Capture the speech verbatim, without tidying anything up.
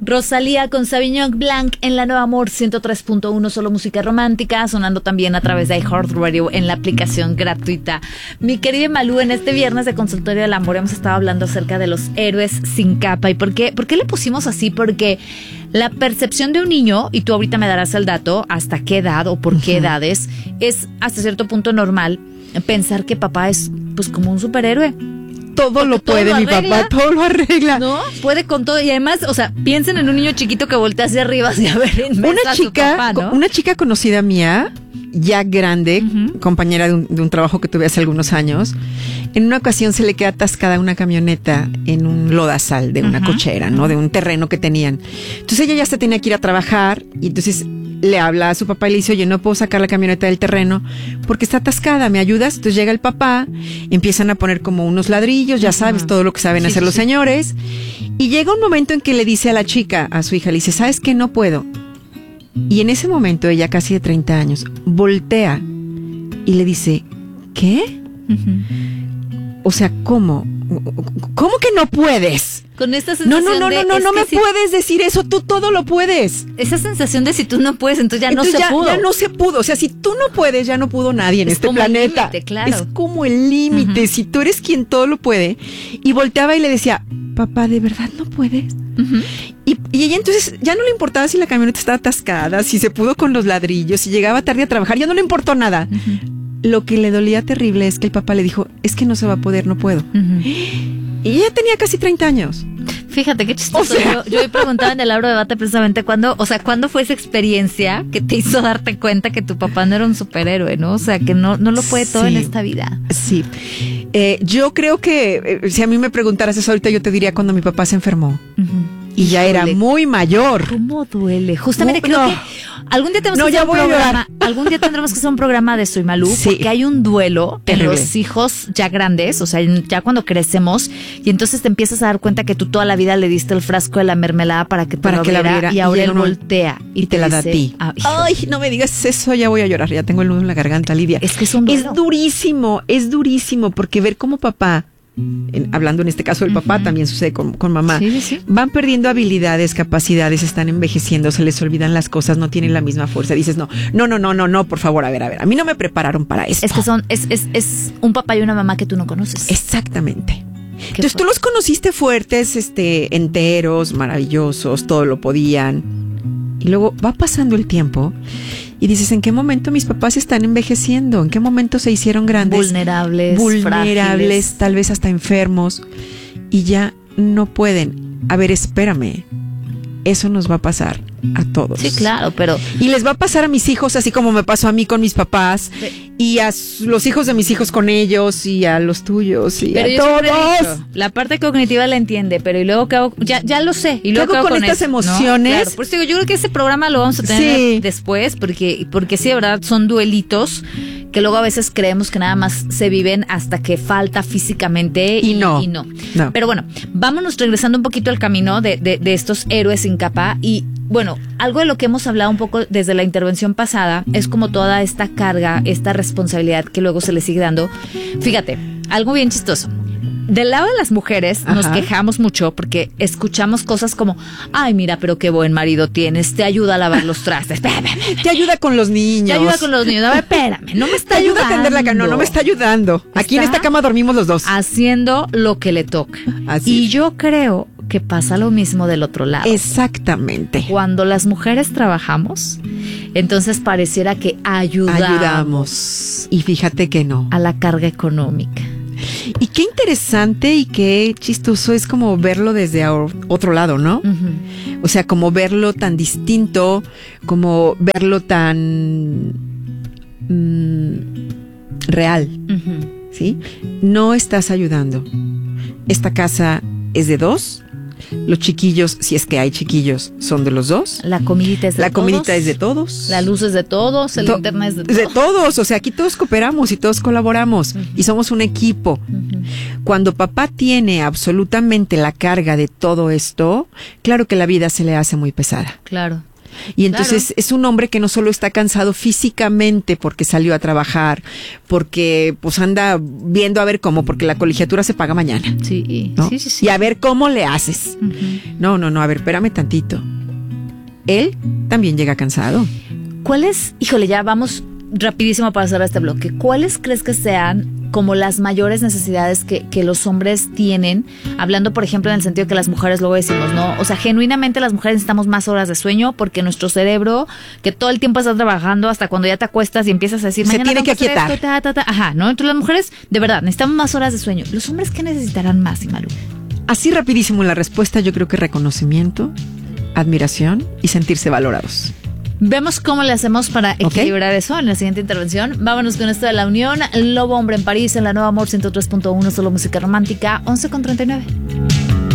Rosalía con Sauvignon Blanc en la Nueva Amor ciento tres punto uno, solo música romántica, sonando también a través de iHeartRadio en la aplicación gratuita. Mi querida Malú, en este viernes de Consultorio del Amor hemos estado hablando acerca de los héroes sin capa. ¿Y por qué? ¿Por qué le pusimos así? Porque la percepción de un niño, y tú ahorita me darás el dato, hasta qué edad o por qué uh-huh. edades, es hasta cierto punto normal pensar que papá es pues como un superhéroe. Todo lo puede, todo lo mi papá, todo lo arregla. ¿No? Puede con todo. Y además, o sea, piensen en un niño chiquito que voltea hacia arriba, hacia ver en una a chica, su papá, ¿no? Una chica conocida mía, ya grande, uh-huh. compañera de un, de un trabajo que tuve hace algunos años, en una ocasión se le queda atascada una camioneta en un lodazal de una uh-huh. cochera, ¿no? De un terreno que tenían. Entonces ella ya se tenía que ir a trabajar y entonces le habla a su papá y le dice, oye, no puedo sacar la camioneta del terreno porque está atascada, ¿me ayudas? Entonces llega el papá, empiezan a poner como unos ladrillos, ya sabes, uh-huh. todo lo que saben sí, hacer sí, los sí. señores, y llega un momento en que le dice a la chica, a su hija, le dice, ¿sabes qué? No puedo. Y en ese momento, ella casi de treinta años, voltea y le dice, ¿qué? Uh-huh. O sea, ¿cómo? ¿Cómo que no puedes? Con esta sensación no, no, no, de, no, no, no me si, puedes decir eso, tú todo lo puedes. Esa sensación de si tú no puedes, entonces ya entonces no ya, se pudo. Ya no se pudo, o sea, si tú no puedes, ya no pudo nadie en es este planeta. Límite, claro. Es como el límite, uh-huh. si tú eres quien todo lo puede. Y volteaba y le decía, papá, ¿de verdad no puedes? Uh-huh. Y, y ella entonces ya no le importaba si la camioneta estaba atascada, si se pudo con los ladrillos, si llegaba tarde a trabajar, ya no le importó nada. Uh-huh. Lo que le dolía terrible es que el papá le dijo, es que no se va a poder, no puedo. Uh-huh. Y ella tenía casi treinta años. Fíjate qué chistoso. O sea, yo, yo hoy preguntaba en el Abro Debate precisamente cuándo, o sea, ¿cuándo fue esa experiencia que te hizo darte cuenta que tu papá no era un superhéroe, ¿no? O sea, que no, no lo puede todo sí, en esta vida. Sí. Eh, yo creo que eh, si a mí me preguntaras eso ahorita, yo te diría cuando mi papá se enfermó. Uh-huh. Y ya era muy mayor. ¿Cómo duele? Justamente no, creo no. que algún día tenemos no, que hacer un programa. A algún día tendremos que hacer un programa de Soy Malú, sí. porque hay un duelo Terrible. en los hijos ya grandes, o sea, ya cuando crecemos, y entonces te empiezas a dar cuenta que tú toda la vida le diste el frasco de la mermelada para que te para lo que abriera, la abriera, y ahora y él no, voltea y, y te, te la dice, da a ti. Ah, Ay, no me digas eso, ya voy a llorar, ya tengo el nudo en la garganta, Lidia. Es que es un duelo. Es durísimo, es durísimo, porque ver cómo papá, En, hablando en este caso del papá, uh-huh. también sucede con, con mamá, sí, sí, sí. van perdiendo habilidades, capacidades, están envejeciendo, se les olvidan las cosas, no tienen la misma fuerza. Dices, no, no, no, no, no, no, por favor, a ver, a ver, a mí no me prepararon para esto. Es que son, es, es, es un papá y una mamá que tú no conoces. Exactamente. Qué Entonces fuerte. Tú los conociste fuertes, este, enteros, maravillosos, todo lo podían. Y luego va pasando el tiempo y dices, ¿en qué momento mis papás están envejeciendo? ¿En qué momento se hicieron grandes? Vulnerables, Vulnerables, frágiles. Tal vez hasta enfermos. Y ya no pueden. A ver, espérame. Eso nos va a pasar a todos. Sí, claro, pero... Y les va a pasar a mis hijos, así como me pasó a mí con mis papás, sí. y a los hijos de mis hijos con ellos, y a los tuyos, y pero a yo todos. Dicho, la parte cognitiva la entiende, pero y luego que hago, ya, ya lo sé. Y luego ¿Qué hago con, con estas eso, emociones? ¿no? Claro, por eso digo, yo creo que ese programa lo vamos a tener sí. después, porque, porque sí, de verdad, son duelitos que luego a veces creemos que nada más se viven hasta que falta físicamente y, y, no. y no. no. Pero bueno, vámonos regresando un poquito al camino de, de, de estos héroes sin capa. Y bueno, algo de lo que hemos hablado un poco desde la intervención pasada es como toda esta carga, esta responsabilidad que luego se le sigue dando. Fíjate, algo bien chistoso. Del lado de las mujeres Ajá. nos quejamos mucho porque escuchamos cosas como, ay, mira, pero qué buen marido tienes, te ayuda a lavar los trastes, te ayuda con los niños. Te ayuda con los niños, a ver, espérame, no me está te ayudando. Ayuda a tender la cama, no, no me está ayudando. Está Aquí en esta cama dormimos los dos. Haciendo lo que le toca. Así y es. yo creo que pasa lo mismo del otro lado. Exactamente. Cuando las mujeres trabajamos, entonces pareciera que ayudamos. Ayudamos. Y fíjate que no. A la carga económica. Y qué interesante y qué chistoso es como verlo desde otro lado, ¿no? Uh-huh. O sea, como verlo tan distinto, como verlo tan mmm, real, uh-huh. ¿sí? No estás ayudando. Esta casa es de dos. Los chiquillos, si es que hay chiquillos, son de los dos. La comidita es de La todos. La comidita es de todos. La luz es de todos. El to- internet es de todos. De todos. O sea, aquí todos cooperamos y todos colaboramos. Uh-huh. Y somos un equipo. Uh-huh. Cuando papá tiene absolutamente la carga de todo esto, claro que la vida se le hace muy pesada. Claro. Y entonces Claro. es un hombre que no solo está cansado físicamente porque salió a trabajar, porque pues anda viendo a ver cómo, porque la colegiatura se paga mañana. Sí, ¿No? sí, sí, sí. Y a ver cómo le haces. Ujú. No, no, no, a ver, espérame tantito. Él también llega cansado. ¿Cuáles, híjole, ya vamos rapidísimo para cerrar este bloque, ¿cuáles crees que sean como las mayores necesidades que, que los hombres tienen? Hablando, por ejemplo, en el sentido que las mujeres luego decimos, ¿no? O sea, genuinamente las mujeres necesitamos más horas de sueño porque nuestro cerebro, que todo el tiempo está trabajando hasta cuando ya te acuestas y empiezas a decir, Se mañana tiene tengo que hacer aquietar. esto, ta, ta, ta. Ajá, ¿no? Entonces las mujeres, de verdad, necesitamos más horas de sueño. ¿Los hombres qué necesitarán más, Imalu? Así rapidísimo la respuesta, yo creo que reconocimiento, admiración y sentirse valorados. Vemos cómo le hacemos para equilibrar Ok. eso en la siguiente intervención. Vámonos con esto de la unión. Lobo Hombre en París, en la Nueva Amor ciento tres punto uno, solo música romántica, once con treinta y nueve.